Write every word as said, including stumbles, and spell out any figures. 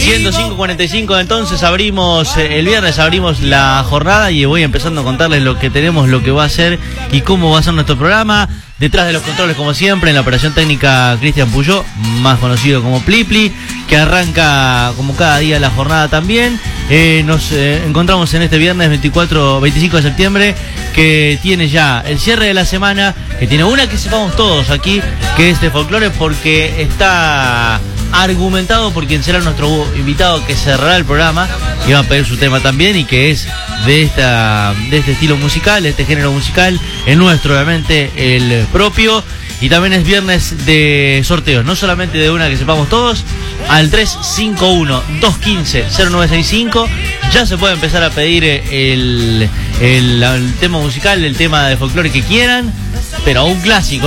Siendo cinco cuarenta y cinco, entonces abrimos, eh, el viernes abrimos la jornada y voy empezando a contarles lo que tenemos, lo que va a ser y cómo va a ser nuestro programa. Detrás de los controles, como siempre, en la operación técnica, Cristian Puyó, más conocido como Plipli, que arranca como cada día la jornada también. Eh, nos eh, encontramos en este viernes veinticuatro, veinticinco de septiembre, que tiene ya el cierre de la semana, que tiene una que sepamos todos aquí, que es de folclore, porque está argumentado por quien será nuestro invitado que cerrará el programa y va a pedir su tema también, y que es de esta de este estilo musical, de este género musical, el nuestro, obviamente, el propio. Y también es viernes de sorteos, no solamente de una que sepamos todos. Al tres cinco uno, dos uno cinco, cero nueve seis cinco ya se puede empezar a pedir el, el, el tema musical, el tema de folclore que quieran, pero un clásico.